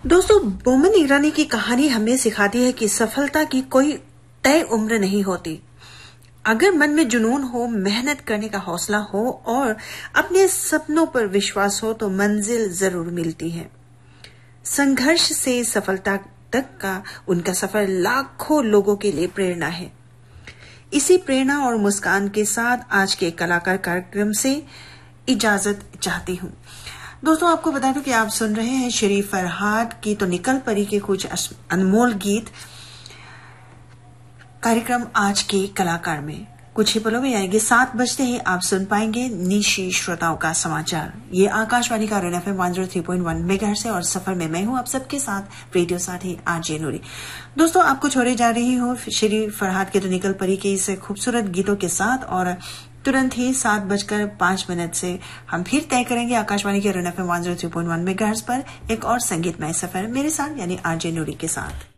दोस्तों, बोमन ईरानी की कहानी हमें सिखाती है कि सफलता की कोई तय उम्र नहीं होती। अगर मन में जुनून हो, मेहनत करने का हौसला हो और अपने सपनों पर विश्वास हो तो मंजिल जरूर मिलती है। संघर्ष से सफलता तक का उनका सफर लाखों लोगों के लिए प्रेरणा है। इसी प्रेरणा और मुस्कान के साथ आज के कलाकार कार्यक्रम से इजाजत चाहती हूँ। दोस्तों, आपको बता दूं कि आप सुन रहे हैं श्री फरहाद की तो निकल परी के कुछ अनमोल गीत। कार्यक्रम आज के कलाकार में कुछ ही पलों में आएंगे। 7 बजते ही आप सुन पाएंगे निशी श्रोताओं का समाचार। ये आकाशवाणी का रेन FM 103.1 मेगाहर्ट्ज है और सफर में मैं हूं आप सबके साथ रेडियो साथी आरजे नूरी। दोस्तों, आपको छोड़े जा रही हूं श्री फरहाद के तो निकल परी के इस खूबसूरत गीतों के साथ और तुरंत ही 7:05 से हम फिर तय करेंगे आकाशवाणी के रेन FM 103.1 मेगाहर्ट्ज पर एक और संगीतमय सफर मेरे साथ यानी आरजे नूरी के साथ।